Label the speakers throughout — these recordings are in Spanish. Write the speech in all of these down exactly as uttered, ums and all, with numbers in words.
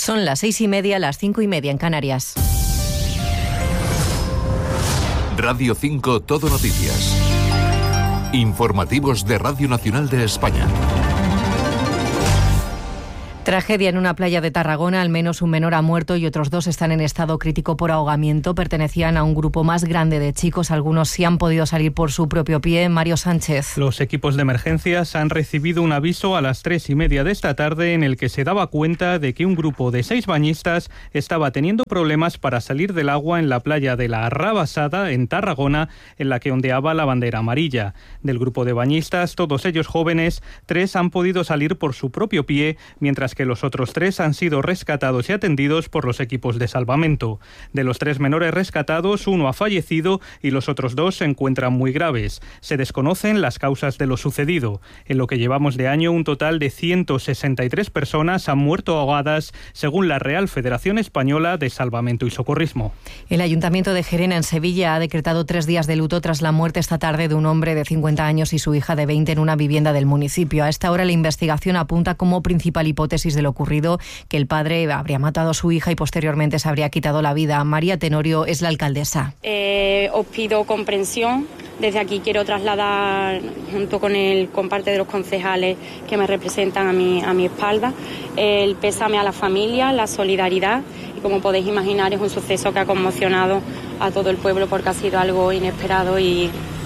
Speaker 1: Son las seis y media, las cinco y media en Canarias.
Speaker 2: Radio cinco Todo Noticias. Informativos de Radio Nacional de España.
Speaker 1: Tragedia en una playa de Tarragona, al menos un menor ha muerto y otros dos están en estado crítico por ahogamiento. Pertenecían a un grupo más grande de chicos, algunos sí han podido salir por su propio pie. Mario Sánchez.
Speaker 3: Los equipos de emergencias han recibido un aviso a las tres y media de esta tarde en el que se daba cuenta de que un grupo de seis bañistas estaba teniendo problemas para salir del agua en la playa de la Arrabasada, en Tarragona, en la que ondeaba la bandera amarilla. Del grupo de bañistas, todos ellos jóvenes, tres han podido salir por su propio pie, mientras que los otros tres han sido rescatados y atendidos por los equipos de salvamento. De los tres menores rescatados, uno ha fallecido y los otros dos se encuentran muy graves. Se desconocen las causas de lo sucedido. En lo que llevamos de año, un total de ciento sesenta y tres personas han muerto ahogadas, según la Real Federación Española de Salvamento y Socorrismo.
Speaker 1: El Ayuntamiento de Gerena, en Sevilla, ha decretado tres días de luto tras la muerte esta tarde de un hombre de cincuenta años y su hija de veinte en una vivienda del municipio. A esta hora, la investigación apunta como principal hipótesis de lo ocurrido que el padre habría matado a su hija y posteriormente se habría quitado la vida. María Tenorio es la alcaldesa.
Speaker 4: Eh, os pido comprensión. Desde aquí quiero trasladar, junto con el con parte de los concejales que me representan a mi, a mi espalda, el pésame a la familia, la solidaridad. Y como podéis imaginar, es un suceso que ha conmocionado a todo el pueblo porque ha sido algo inesperado y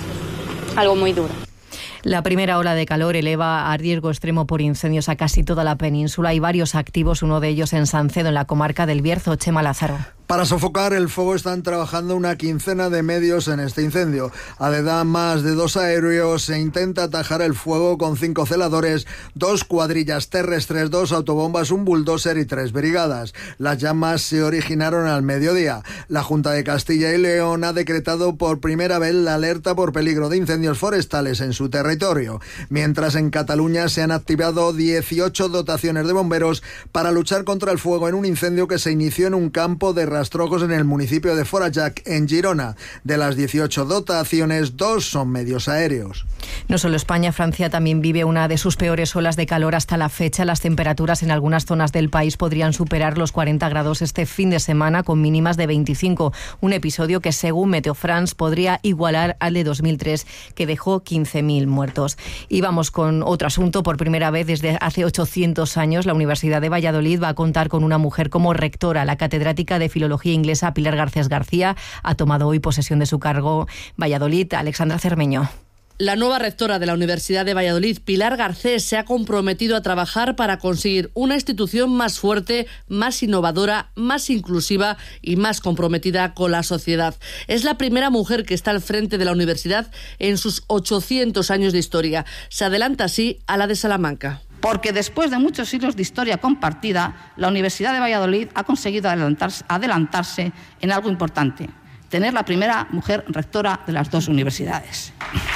Speaker 4: algo muy duro.
Speaker 1: La primera ola de calor eleva a riesgo extremo por incendios a casi toda la península. Hay varios activos, uno de ellos en Sancedo, en la comarca del Bierzo. Chema Lázaro.
Speaker 5: Para sofocar el fuego están trabajando una quincena de medios en este incendio. Además más de dos aéreos, se intenta atajar el fuego con cinco celadores, dos cuadrillas terrestres, dos autobombas, un bulldozer y tres brigadas. Las llamas se originaron al mediodía. La Junta de Castilla y León ha decretado por primera vez la alerta por peligro de incendios forestales en su territorio. Mientras en Cataluña se han activado dieciocho dotaciones de bomberos para luchar contra el fuego en un incendio que se inició en un campo de rastrojos en el municipio de Forallac, en Girona. De las dieciocho dotaciones, dos son medios aéreos.
Speaker 1: No solo España, Francia también vive una de sus peores olas de calor hasta la fecha. Las temperaturas en algunas zonas del país podrían superar los cuarenta grados este fin de semana, con mínimas de veinticinco. Un episodio que, según Meteo France, podría igualar al de dos mil tres, que dejó quince mil muertos. Y vamos con otro asunto. Por primera vez desde hace ochocientos años, la Universidad de Valladolid va a contar con una mujer como rectora. La catedrática de Filología Inglesa, Pilar Garcés García, ha tomado hoy posesión de su cargo. Valladolid, Alexandra Cermeño.
Speaker 6: La nueva rectora de la Universidad de Valladolid, Pilar Garcés, se ha comprometido a trabajar para conseguir una institución más fuerte, más innovadora, más inclusiva y más comprometida con la sociedad. Es la primera mujer que está al frente de la universidad en sus ochocientos años de historia. Se adelanta así a la de Salamanca.
Speaker 7: Porque después de muchos siglos de historia compartida, la Universidad de Valladolid ha conseguido adelantarse, adelantarse en algo importante: tener la primera mujer rectora de las dos universidades.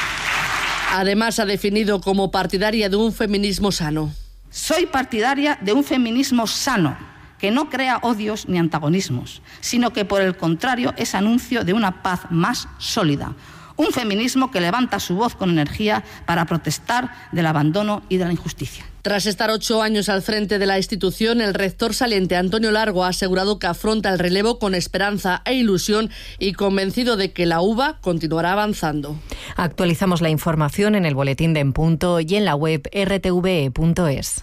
Speaker 6: Además, ha definido como partidaria de un feminismo sano.
Speaker 7: Soy partidaria de un feminismo sano, que no crea odios ni antagonismos, sino que, por el contrario, es anuncio de una paz más sólida. Un feminismo que levanta su voz con energía para protestar del abandono y de la injusticia.
Speaker 6: Tras estar ocho años al frente de la institución, el rector saliente Antonio Largo ha asegurado que afronta el relevo con esperanza e ilusión y convencido de que la U V A continuará avanzando.
Speaker 1: Actualizamos la información en el boletín de En Punto y en la web erre te ve e punto es.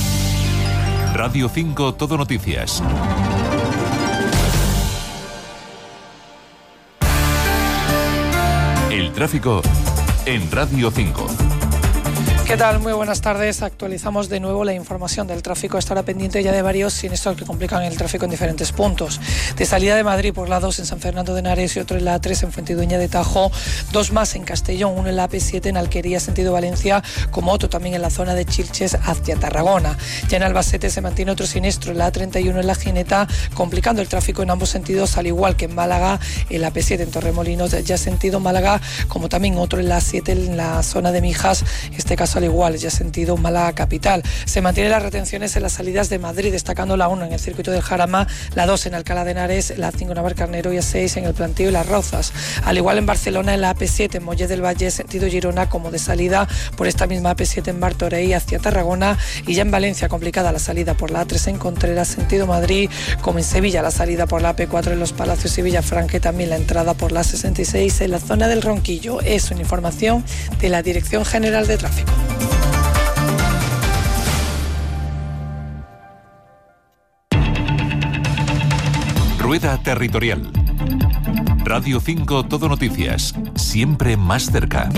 Speaker 2: Radio cinco Todo Noticias. El tráfico en Radio cinco.
Speaker 8: ¿Qué tal? Muy buenas tardes. Actualizamos de nuevo la información del tráfico. Estará pendiente ya de varios siniestros que complican el tráfico en diferentes puntos. De salida de Madrid por la dos en San Fernando de Henares y otro en la A tres en Fuentidueña de Tajo. Dos más en Castellón, uno en la A P siete en Alquería, sentido Valencia, como otro también en la zona de Chilches hacia Tarragona. Ya en Albacete se mantiene otro siniestro en la A treinta y uno en La Gineta, complicando el tráfico en ambos sentidos, al igual que en Málaga, en la A P siete en Torremolinos, ya sentido Málaga, como también otro en la A siete en la zona de Mijas, en este caso al igual, ya sentido Málaga capital. Se mantienen las retenciones en las salidas de Madrid, destacando la uno en el circuito del Jarama, la dos en Alcalá de Henares, la cinco en Navarcarnero y la seis en el Plantío y Las Rozas. Al igual en Barcelona, en la A P siete en Mollet del Valle, sentido Girona, como de salida por esta misma A P siete en Martorell hacia Tarragona, y ya en Valencia complicada la salida por la A tres en Contreras, sentido Madrid, como en Sevilla la salida por la A P cuatro en Los Palacios y Villafranca, y también la entrada por la sesenta y seis en la zona del Ronquillo. Es una información de la Dirección General de Tráfico.
Speaker 2: Rueda Territorial. Radio cinco Todo Noticias, siempre más cerca.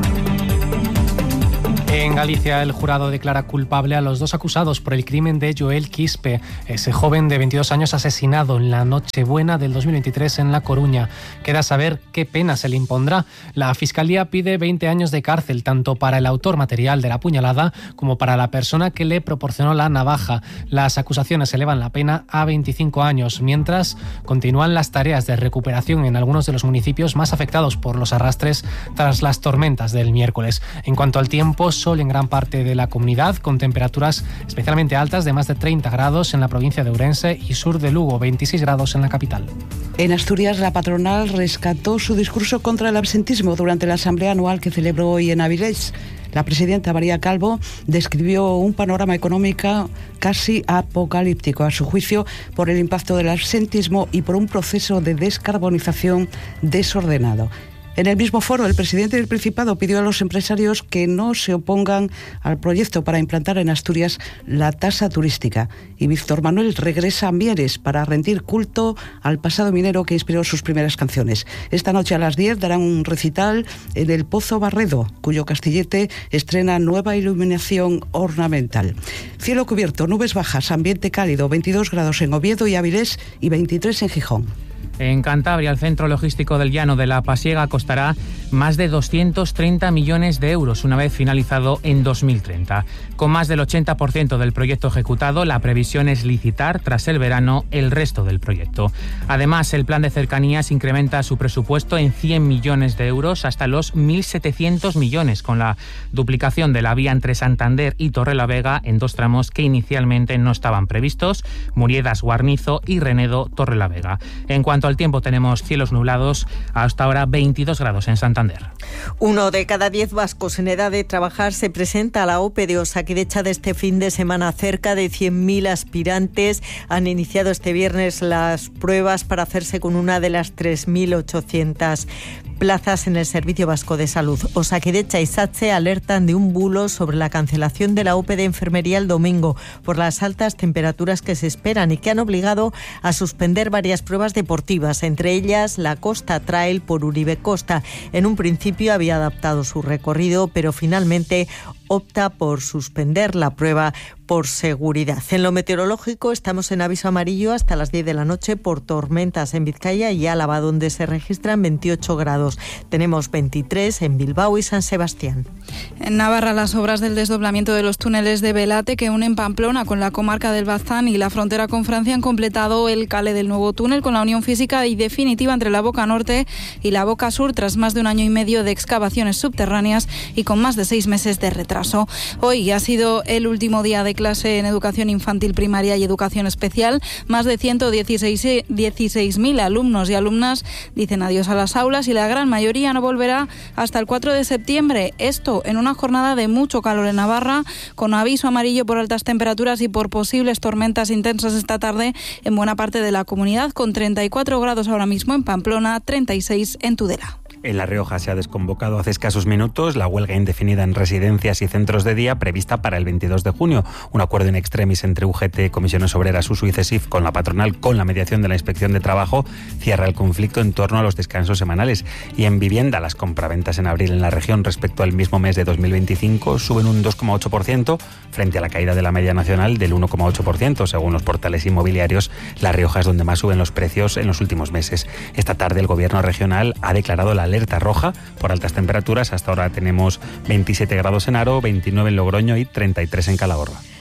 Speaker 9: En Galicia, el jurado declara culpable a los dos acusados por el crimen de Joel Quispe, ese joven de veintidós años asesinado en la Nochebuena del dos mil veintitrés en La Coruña. Queda saber qué pena se le impondrá. La Fiscalía pide veinte años de cárcel, tanto para el autor material de la puñalada como para la persona que le proporcionó la navaja. Las acusaciones elevan la pena a veinticinco años, mientras continúan las tareas de recuperación en algunos de los municipios más afectados por los arrastres tras las tormentas del miércoles. En cuanto al tiempo, sol en gran parte de la comunidad, con temperaturas especialmente altas de más de treinta grados en la provincia de Ourense y sur de Lugo, veintiséis grados en la capital.
Speaker 10: En Asturias, la patronal rescató su discurso contra el absentismo durante la asamblea anual que celebró hoy en Avilés. La presidenta María Calvo describió un panorama económico casi apocalíptico, a su juicio, por el impacto del absentismo y por un proceso de descarbonización desordenado. En el mismo foro, el presidente del Principado pidió a los empresarios que no se opongan al proyecto para implantar en Asturias la tasa turística. Y Víctor Manuel regresa a Mieres para rendir culto al pasado minero que inspiró sus primeras canciones. Esta noche a las diez darán un recital en el Pozo Barredo, cuyo castillete estrena nueva iluminación ornamental. Cielo cubierto, nubes bajas, ambiente cálido, veintidós grados en Oviedo y Avilés y veintitrés en Gijón.
Speaker 11: En Cantabria, el centro logístico del Llano de la Pasiega costará más de doscientos treinta millones de euros una vez finalizado en dos mil treinta. Con más del ochenta por ciento del proyecto ejecutado, la previsión es licitar tras el verano el resto del proyecto. Además, el plan de cercanías incrementa su presupuesto en cien millones de euros hasta los mil setecientos millones, con la duplicación de la vía entre Santander y Torrelavega en dos tramos que inicialmente no estaban previstos, Muriedas-Guarnizo y Renedo-Torrelavega. En cuanto al tiempo, tenemos cielos nublados, hasta ahora veintidós grados en Santander.
Speaker 12: Uno de cada diez vascos en edad de trabajar se presenta a la OPE de Osakidecha de este fin de semana. Cerca de cien mil aspirantes han iniciado este viernes las pruebas para hacerse con una de las tres mil ochocientas plazas en el Servicio Vasco de Salud. Osakidecha y SATSE alertan de un bulo sobre la cancelación de la OPE de enfermería el domingo por las altas temperaturas que se esperan y que han obligado a suspender varias pruebas deportivas, entre ellas la Costa Trail por Uribe Costa. En un principio había adaptado su recorrido, pero finalmente opta por suspender la prueba por seguridad. En lo meteorológico, estamos en aviso amarillo hasta las diez de la noche por tormentas en Vizcaya y Álava, donde se registran veintiocho grados. Tenemos veintitrés en Bilbao y San Sebastián.
Speaker 13: En Navarra, las obras del desdoblamiento de los túneles de Belate que unen Pamplona con la comarca del Bazán y la frontera con Francia han completado el cale del nuevo túnel con la unión física y definitiva entre la boca norte y la boca sur tras más de un año y medio de excavaciones subterráneas y con más de seis meses de retraso. Hoy ha sido el último día de clase en educación infantil primaria y educación especial. Más de ciento dieciséis mil alumnos y alumnas dicen adiós a las aulas y la gran mayoría no volverá hasta el cuatro de septiembre. Esto en una jornada de mucho calor en Navarra, con aviso amarillo por altas temperaturas y por posibles tormentas intensas esta tarde en buena parte de la comunidad, con treinta y cuatro grados ahora mismo en Pamplona, treinta y seis en Tudela.
Speaker 14: En La Rioja se ha desconvocado hace escasos minutos la huelga indefinida en residencias y centros de día prevista para el veintidós de junio. Un acuerdo in extremis entre U G T, Comisiones Obreras, U S U y CESIF con la patronal, con la mediación de la Inspección de Trabajo, cierra el conflicto en torno a los descansos semanales. Y en vivienda, las compraventas en abril en la región respecto al mismo mes de dos mil veinticinco suben un dos coma ocho por ciento frente a la caída de la media nacional del uno coma ocho por ciento. Según los portales inmobiliarios, La Rioja es donde más suben los precios en los últimos meses. Esta tarde el Gobierno regional ha declarado la alerta roja por altas temperaturas. Hasta ahora tenemos veintisiete grados en Aro, veintinueve en Logroño y treinta y tres en Calahorra.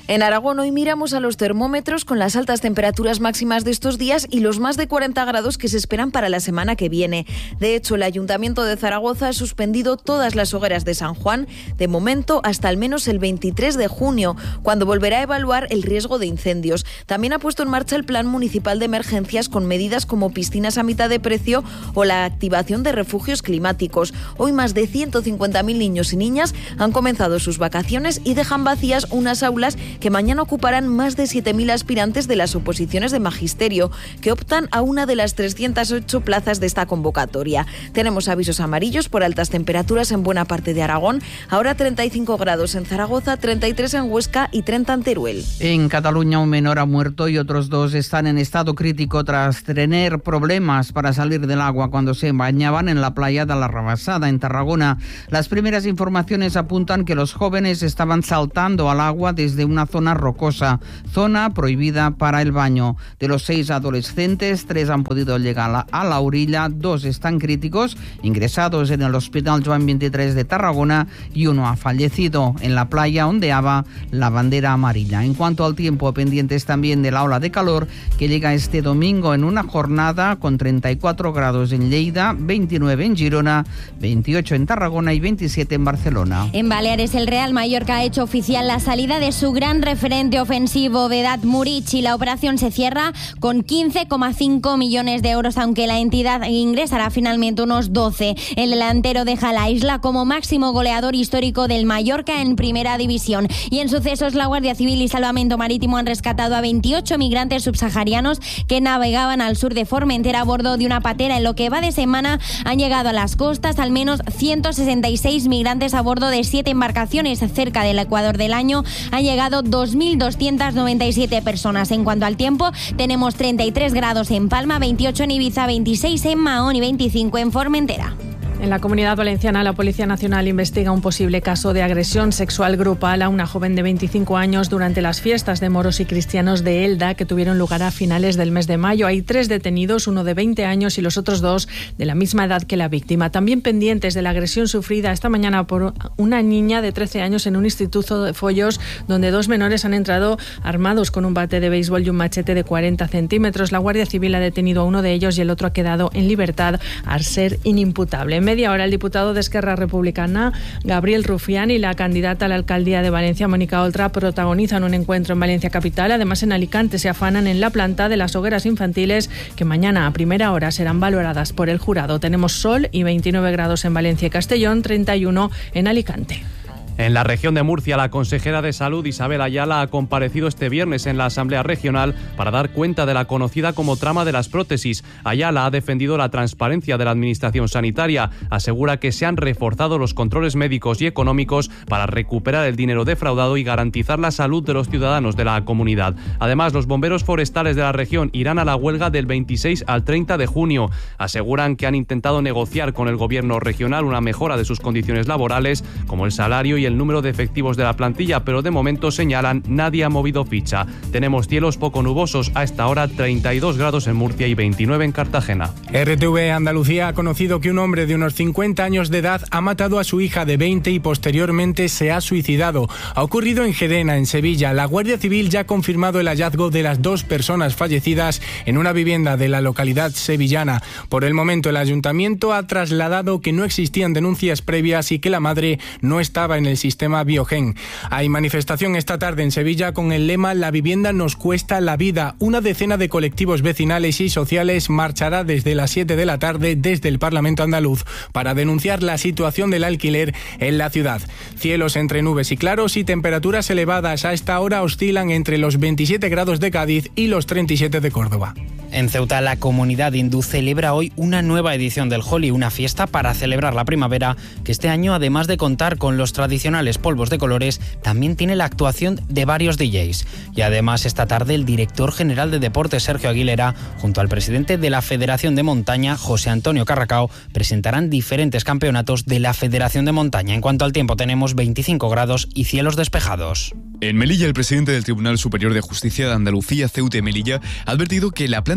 Speaker 15: En Aragón hoy miramos a los termómetros con las altas temperaturas máximas de estos días y los más de cuarenta grados que se esperan para la semana que viene. De hecho, el Ayuntamiento de Zaragoza ha suspendido todas las hogueras de San Juan, de momento hasta al menos el veintitrés de junio, cuando volverá a evaluar el riesgo de incendios. También ha puesto en marcha el Plan Municipal de Emergencias con medidas como piscinas a mitad de precio o la activación de refugios climáticos. Hoy más de ciento cincuenta mil niños y niñas han comenzado sus vacaciones y dejan vacías unas aulas que mañana ocuparán más de siete mil aspirantes de las oposiciones de magisterio, que optan a una de las trescientas ocho plazas de esta convocatoria. Tenemos avisos amarillos por altas temperaturas en buena parte de Aragón, ahora treinta y cinco grados en Zaragoza, treinta y tres en Huesca y treinta en Teruel.
Speaker 16: En Cataluña un menor ha muerto y otros dos están en estado crítico tras tener problemas para salir del agua cuando se bañaban en la playa de la Rabassada, en Tarragona. Las primeras informaciones apuntan que los jóvenes estaban saltando al agua desde una zona rocosa, zona prohibida para el baño. De los seis adolescentes, tres han podido llegar a la, a la orilla, dos están críticos, ingresados en el Hospital Joan veintitrés de Tarragona, y uno ha fallecido. En la playa ondeaba la bandera amarilla. En cuanto al tiempo, pendientes también de la ola de calor que llega este domingo en una jornada con treinta y cuatro grados en Lleida, veintinueve en Girona, veintiocho en Tarragona y veintisiete en Barcelona.
Speaker 17: En Baleares, el Real Mallorca ha hecho oficial la salida de su gran referente ofensivo, Vedat Muric, y la operación se cierra con quince coma cinco millones de euros, aunque la entidad ingresará finalmente unos doce. El delantero deja la isla como máximo goleador histórico del Mallorca en Primera División. Y en sucesos, la Guardia Civil y Salvamento Marítimo han rescatado a veintiocho migrantes subsaharianos que navegaban al sur de Formentera a bordo de una patera. En lo que va de semana han llegado a las costas al menos ciento sesenta y seis migrantes a bordo de siete embarcaciones. Cerca del Ecuador del año han llegado dos mil doscientas noventa y siete personas. En cuanto al tiempo, tenemos treinta y tres grados en Palma, veintiocho en Ibiza, veintiséis en Mahón y veinticinco en Formentera.
Speaker 18: En la Comunidad Valenciana, la Policía Nacional investiga un posible caso de agresión sexual grupal a una joven de veinticinco años durante las fiestas de moros y cristianos de Elda, que tuvieron lugar a finales del mes de mayo. Hay tres detenidos, uno de veinte años y los otros dos de la misma edad que la víctima. También pendientes de la agresión sufrida esta mañana por una niña de trece años en un instituto de Follos, donde dos menores han entrado armados con un bate de béisbol y un machete de cuarenta centímetros. La Guardia Civil ha detenido a uno de ellos y el otro ha quedado en libertad al ser inimputable. Media hora, el diputado de Esquerra Republicana, Gabriel Rufián, y la candidata a la alcaldía de Valencia, Mónica Oltra, protagonizan un encuentro en Valencia capital. Además, en Alicante se afanan en la planta de las hogueras infantiles que mañana a primera hora serán valoradas por el jurado. Tenemos sol y veintinueve grados en Valencia y Castellón, treinta y uno en Alicante.
Speaker 19: En la región de Murcia, la consejera de Salud, Isabel Ayala, ha comparecido este viernes en la Asamblea Regional para dar cuenta de la conocida como trama de las prótesis. Ayala ha defendido la transparencia de la Administración sanitaria. Asegura que se han reforzado los controles médicos y económicos para recuperar el dinero defraudado y garantizar la salud de los ciudadanos de la comunidad. Además, los bomberos forestales de la región irán a la huelga del veintiséis al treinta de junio. Aseguran que han intentado negociar con el gobierno regional una mejora de sus condiciones laborales, como el salario y el número de efectivos de la plantilla, pero de momento, señalan, nadie ha movido ficha. Tenemos cielos poco nubosos a esta hora, treinta y dos grados en Murcia y veintinueve en Cartagena.
Speaker 20: R T V Andalucía ha conocido que un hombre de unos cincuenta años de edad ha matado a su hija de veinte y posteriormente se ha suicidado. Ha ocurrido en Gerena, en Sevilla. La Guardia Civil ya ha confirmado el hallazgo de las dos personas fallecidas en una vivienda de la localidad sevillana. Por el momento, el ayuntamiento ha trasladado que no existían denuncias previas y que la madre no estaba en el sistema Biogen. Hay manifestación esta tarde en Sevilla con el lema "La vivienda nos cuesta la vida". Una decena de colectivos vecinales y sociales marchará desde las siete de la tarde desde el Parlamento andaluz para denunciar la situación del alquiler en la ciudad. Cielos entre nubes y claros y temperaturas elevadas. A esta hora oscilan entre los veintisiete grados de Cádiz y los treinta y siete de Córdoba.
Speaker 21: En Ceuta, la comunidad hindú celebra hoy una nueva edición del Holi, una fiesta para celebrar la primavera que este año, además de contar con los tradicionales polvos de colores, también tiene la actuación de varios D Js. Y además, esta tarde, el director general de Deportes, Sergio Aguilera, junto al presidente de la Federación de Montaña, José Antonio Carracao, presentarán diferentes campeonatos de la Federación de Montaña. En cuanto al tiempo, tenemos veinticinco grados y cielos despejados.
Speaker 22: En Melilla, el presidente del Tribunal Superior de Justicia de Andalucía, Ceuta y Melilla, ha advertido que la planta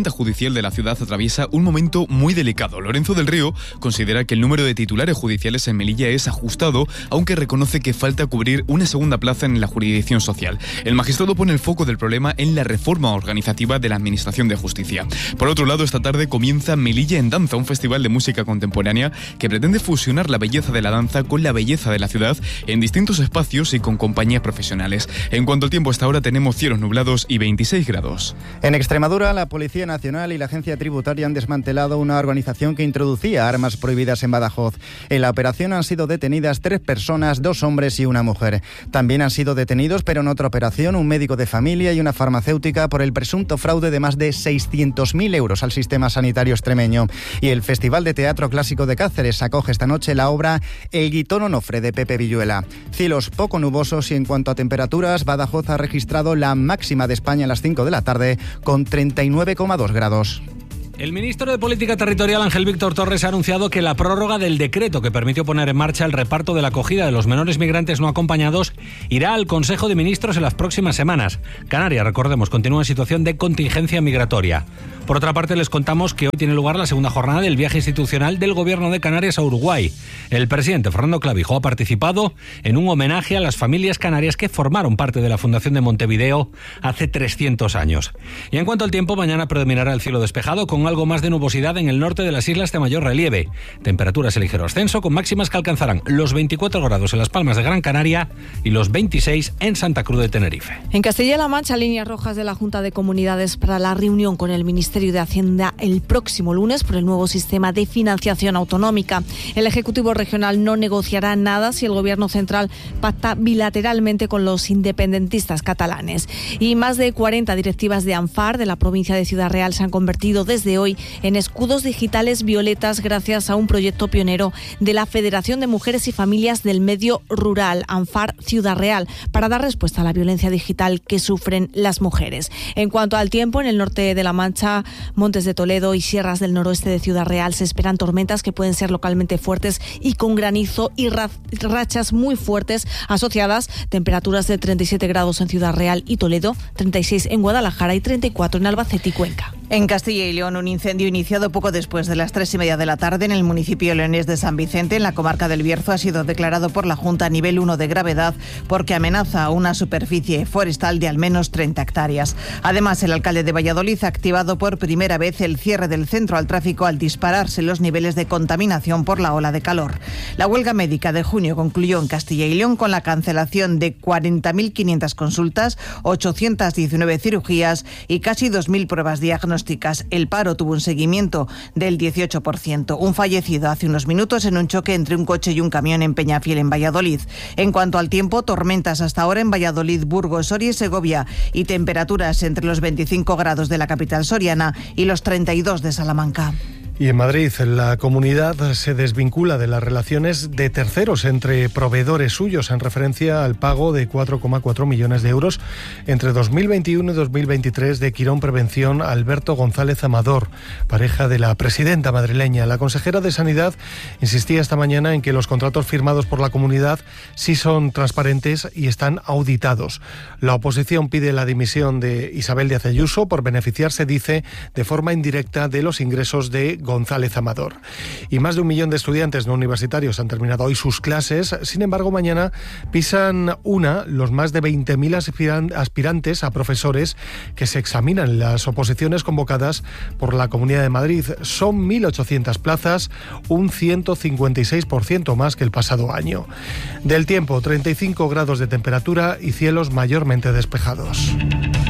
Speaker 3: planta judicial de la ciudad atraviesa un momento muy delicado. Lorenzo del Río considera que el número de titulares judiciales en Melilla es ajustado, aunque reconoce que falta cubrir una segunda plaza en la jurisdicción social. El magistrado pone el foco del problema en la reforma organizativa de la Administración de Justicia. Por otro lado, esta tarde comienza Melilla en Danza, un festival de música contemporánea que pretende fusionar la belleza de la danza con la belleza de la ciudad en distintos espacios y con compañías profesionales. En cuanto al tiempo, hasta ahora tenemos cielos nublados y veintiséis grados.
Speaker 22: En Extremadura, la Policía Nacional y la Agencia Tributaria han desmantelado una organización que introducía armas prohibidas en Badajoz. En la operación han sido detenidas tres personas, dos hombres y una mujer. También han sido detenidos, pero en otra operación, un médico de familia y una farmacéutica por el presunto fraude de más de seiscientos mil euros al sistema sanitario extremeño. Y el Festival de Teatro Clásico de Cáceres acoge esta noche la obra El Guitón Onofre de Pepe Villuela. Cielos poco nubosos y en cuanto a temperaturas, Badajoz ha registrado la máxima de España a las cinco de la tarde con treinta y nueve coma dos grados.
Speaker 23: El ministro de Política Territorial, Ángel Víctor Torres, ha anunciado que la prórroga del decreto que permitió poner en marcha el reparto de la acogida de los menores migrantes no acompañados irá al Consejo de Ministros en las próximas semanas. Canarias, recordemos, continúa en situación de contingencia migratoria. Por otra parte, les contamos que hoy tiene lugar la segunda jornada del viaje institucional del Gobierno de Canarias a Uruguay. El presidente Fernando Clavijo ha participado en un homenaje a las familias canarias que formaron parte de la Fundación de Montevideo hace trescientos años. Y en cuanto al tiempo, mañana predominará el cielo despejado con algo más de nubosidad en el norte de las islas de mayor relieve. Temperaturas en ligero ascenso con máximas que alcanzarán los veinticuatro grados en Las Palmas de Gran Canaria y los veintiséis en Santa Cruz de Tenerife.
Speaker 24: En Castilla-La Mancha, líneas rojas de la Junta de Comunidades para la reunión con el Ministerio de Hacienda el próximo lunes por el nuevo sistema de financiación autonómica. El Ejecutivo Regional no negociará nada si el Gobierno Central pacta bilateralmente con los independentistas catalanes. Y más de cuarenta directivas de ANFAR de la provincia de Ciudad Real se han convertido desde hoy en escudos digitales violetas gracias a un proyecto pionero de la Federación de Mujeres y Familias del Medio Rural, ANFAR Ciudad Real, para dar respuesta a la violencia digital que sufren las mujeres. En cuanto al tiempo, en el norte de La Mancha, Montes de Toledo y sierras del noroeste de Ciudad Real se esperan tormentas que pueden ser localmente fuertes y con granizo y rachas muy fuertes asociadas. Temperaturas de treinta y siete grados en Ciudad Real y Toledo, treinta y seis en Guadalajara y treinta y cuatro en Albacete y Cuenca.
Speaker 25: En Castilla y León, un incendio iniciado poco después de las tres y media de la tarde en el municipio leonés de San Vicente, en la comarca del Bierzo, ha sido declarado por la Junta nivel uno de gravedad porque amenaza una superficie forestal de al menos treinta hectáreas. Además, el alcalde de Valladolid ha activado por primera vez el cierre del centro al tráfico al dispararse los niveles de contaminación por la ola de calor. La huelga médica de junio concluyó en Castilla y León con la cancelación de cuarenta mil quinientas consultas, ochocientas diecinueve cirugías y casi dos mil pruebas diagnósticas. El paro tuvo un seguimiento del dieciocho por ciento. Un fallecido hace unos minutos en un choque entre un coche y un camión en Peñafiel, en Valladolid. En cuanto al tiempo, tormentas hasta ahora en Valladolid, Burgos, Soria y Segovia y temperaturas entre los veinticinco grados de la capital soriana y los treinta y dos de Salamanca.
Speaker 26: Y en Madrid, la comunidad se desvincula de las relaciones de terceros entre proveedores suyos en referencia al pago de cuatro coma cuatro millones de euros entre dos mil veintiuno y dos mil veintitrés de Quirón Prevención Alberto González Amador, pareja de la presidenta madrileña. La consejera de Sanidad insistía esta mañana en que los contratos firmados por la comunidad sí son transparentes y están auditados. La oposición pide la dimisión de Isabel Díaz Ayuso por beneficiarse, dice, de forma indirecta de los ingresos de González Amador. Y más de un millón de estudiantes no universitarios han terminado hoy sus clases. Sin embargo, mañana pisan una los más de veinte mil aspirantes a profesores que se examinan en las oposiciones convocadas por la Comunidad de Madrid. Son mil ochocientas plazas, un ciento cincuenta y seis por ciento más que el pasado año. Del tiempo, treinta y cinco grados de temperatura y cielos mayormente despejados.